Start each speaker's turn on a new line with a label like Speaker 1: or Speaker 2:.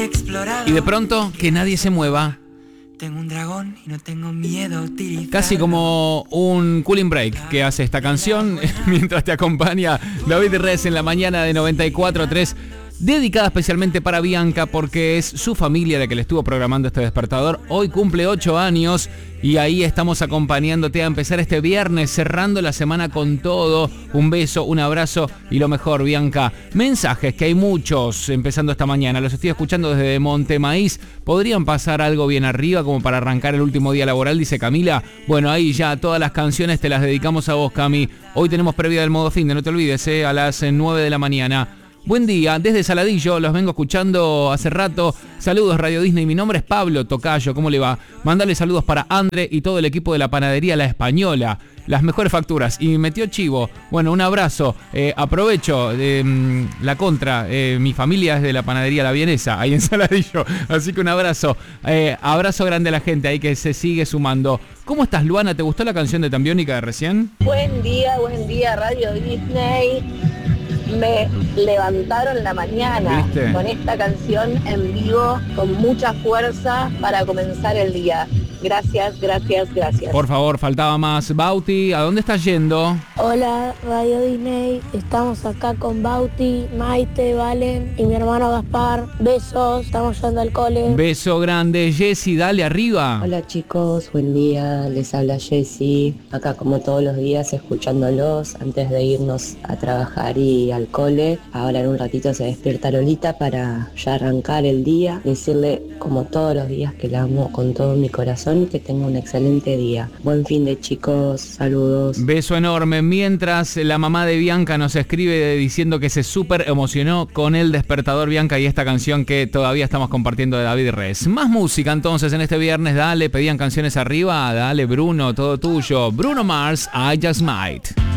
Speaker 1: Y de pronto, que nadie se mueva.
Speaker 2: Tengo un dragón y no tengo miedo a utilizarlo.
Speaker 1: Casi como un cooling break que hace esta canción mientras te acompaña David Rez en la mañana de 94.3. Dedicada especialmente para Bianca porque es su familia la que le estuvo programando este despertador. Hoy cumple 8 años y ahí estamos acompañándote a empezar este viernes, cerrando la semana con todo. Un beso, un abrazo y lo mejor, Bianca. Mensajes, que hay muchos empezando esta mañana. Los estoy escuchando desde Montemaíz. ¿Podrían pasar algo bien arriba como para arrancar el último día laboral? Dice Camila. Bueno, ahí ya todas las canciones te las dedicamos a vos, Cami. Hoy tenemos previa del modo fin de, no te olvides, a las 9 de la mañana. Buen día, desde Saladillo, los vengo escuchando hace rato. Saludos Radio Disney, mi nombre es Pablo Tocayo, ¿cómo le va? Mandale saludos para André y todo el equipo de la panadería La Española. Las mejores facturas. Y metió chivo. Bueno, un abrazo. Aprovecho la contra. Mi familia es de la panadería La Vienesa, ahí en Saladillo. Así que un abrazo. Abrazo grande a la gente ahí que se sigue sumando. ¿Cómo estás, Luana? ¿Te gustó la canción de Tambiónica de recién?
Speaker 3: Buen día, Radio Disney. Me levantaron la mañana.
Speaker 1: ¿Viste?
Speaker 3: Con esta canción en vivo, con mucha fuerza para comenzar el día. Gracias.
Speaker 1: Por favor, faltaba más. Bauti, ¿a dónde estás yendo?
Speaker 4: Hola, Radio Disney. Estamos acá con Bauti, Maite, Valen y mi hermano Gaspar. Besos, estamos yendo al cole.
Speaker 1: Beso grande. Jessy, dale arriba.
Speaker 5: Hola chicos, buen día, les habla Jessy, acá como todos los días escuchándolos antes de irnos a trabajar y al cole. Ahora en un ratito se despierta Lolita para ya arrancar el día, decirle como todos los días que la amo con todo mi corazón y que tenga un excelente día. Buen fin de chicos, saludos.
Speaker 1: Beso enorme. Mientras la mamá de Bianca nos escribe diciendo que se súper emocionó con el despertador, Bianca, y esta canción que todavía estamos compartiendo de David Rez. Más música entonces en este viernes, dale, pedían canciones arriba, dale Bruno, todo tuyo. Bruno Mars, I Just Might.